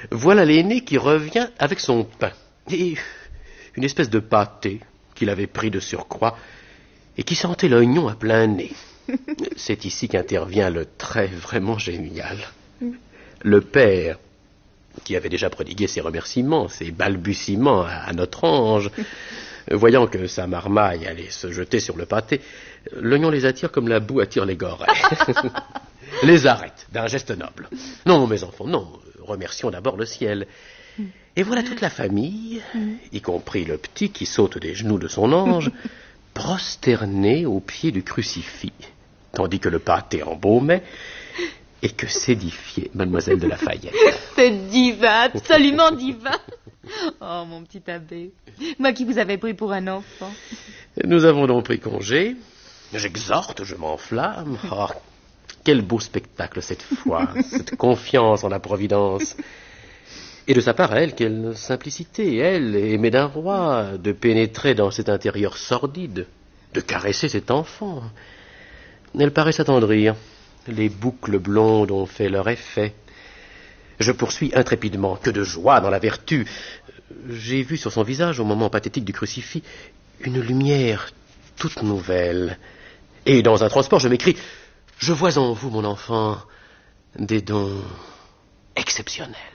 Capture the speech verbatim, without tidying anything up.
Voilà l'aîné qui revient avec son pain et une espèce de pâté qu'il avait pris de surcroît et qui sentait l'oignon à plein nez. C'est ici qu'intervient le trait vraiment génial. Le père, qui avait déjà prodigué ses remerciements, ses balbutiements à, à notre ange, voyant que sa marmaille allait se jeter sur le pâté, l'oignon les attire comme la boue attire les gorées. Les arrête d'un geste noble. Non, mes enfants, non, remercions d'abord le ciel. Et voilà toute la famille, y compris le petit qui saute des genoux de son ange, prosterné au pied du crucifix, tandis que le pâté embaumait et que s'édifiait Mademoiselle de La Fayette. C'est divin, absolument divin. Oh, mon petit abbé, moi qui vous avais pris pour un enfant. Nous avons donc pris congé. J'exhorte, je m'enflamme. Oh, quel beau spectacle cette fois, cette confiance en la Providence. Et de sa part, elle, quelle simplicité, elle, aimée d'un roi, de pénétrer dans cet intérieur sordide, de caresser cet enfant. Elle paraît s'attendrir. Les boucles blondes ont fait leur effet. Je poursuis intrépidement. Que de joie dans la vertu. J'ai vu sur son visage, au moment pathétique du crucifix, une lumière toute nouvelle. Et dans un transport, je m'écrie: je vois en vous, mon enfant, des dons exceptionnels.